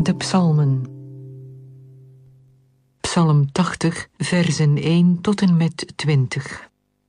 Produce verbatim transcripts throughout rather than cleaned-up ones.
De psalmen. Psalm tachtig, versen één tot en met twintig.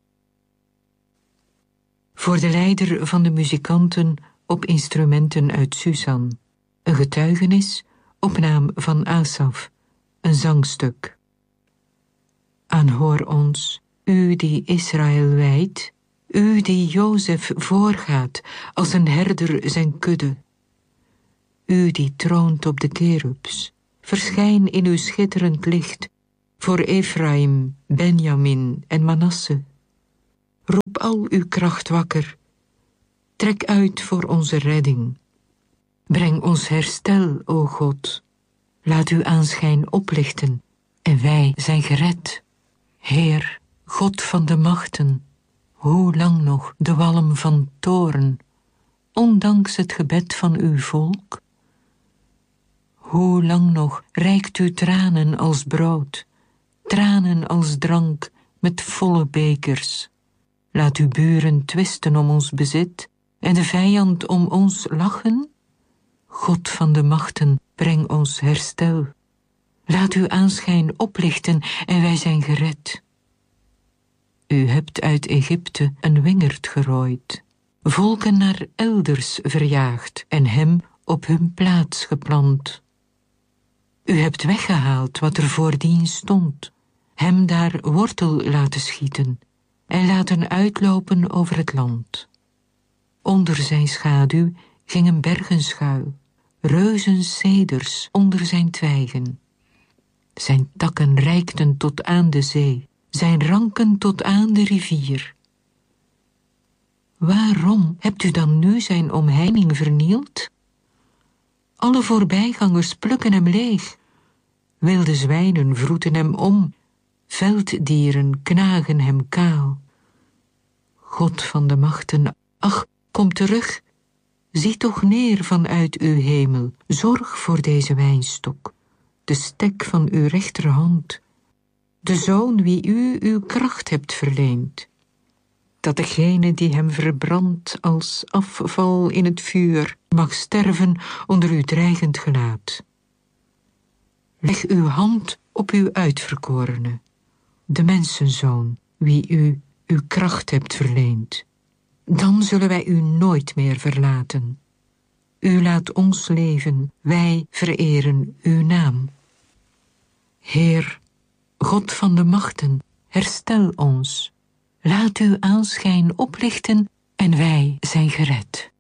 Voor de leider van de muzikanten op instrumenten uit Susan. Een getuigenis, opnaam van Asaf, een zangstuk. Aanhoor ons, u die Israël wijdt, u die Jozef voorgaat als een herder zijn kudde. U die troont op de kerubs, verschijn in uw schitterend licht voor Efraïm, Benjamin en Manasse. Roep al uw kracht wakker, trek uit voor onze redding. Breng ons herstel, o God, laat uw aanschijn oplichten en wij zijn gered. Heer, God van de machten, hoe lang nog de walm van toorn, ondanks het gebed van uw volk? Hoe lang nog reikt u tranen als brood, tranen als drank met volle bekers? Laat uw buren twisten om ons bezit en de vijand om ons lachen? God van de machten, breng ons herstel. Laat uw aanschijn oplichten en wij zijn gered. U hebt uit Egypte een wingerd gerooid, volken naar elders verjaagd en hem op hun plaats geplant. U hebt weggehaald wat er voordien stond, hem daar wortel laten schieten en laten uitlopen over het land. Onder zijn schaduw gingen bergen schuil, reuzen ceders onder zijn twijgen. Zijn takken reikten tot aan de zee, zijn ranken tot aan de rivier. Waarom hebt u dan nu zijn omheining vernield? Alle voorbijgangers plukken hem leeg. Wilde zwijnen vroeten hem om, velddieren knagen hem kaal. God van de machten, ach, kom terug. Zie toch neer vanuit uw hemel, zorg voor deze wijnstok, de stek van uw rechterhand, de zoon wie u uw kracht hebt verleend, dat degene die hem verbrandt als afval in het vuur mag sterven onder uw dreigend gelaat. Leg uw hand op uw uitverkorene, de mensenzoon wie u uw kracht hebt verleend. Dan zullen wij u nooit meer verlaten. U laat ons leven, wij vereren uw naam. Heer, God van de machten, herstel ons. Laat uw aanschijn oplichten en wij zijn gered.